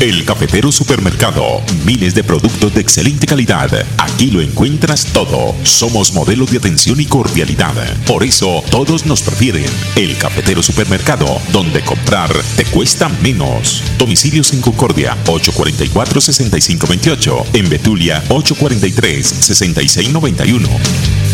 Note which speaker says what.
Speaker 1: El Cafetero Supermercado. Miles de productos de excelente calidad. Aquí lo encuentras todo. Somos modelo de atención y cordialidad. Por eso, todos nos prefieren. El Cafetero Supermercado, donde comprar te cuesta menos. Domicilios en Concordia, 844-6528. En Betulia, 843-6691.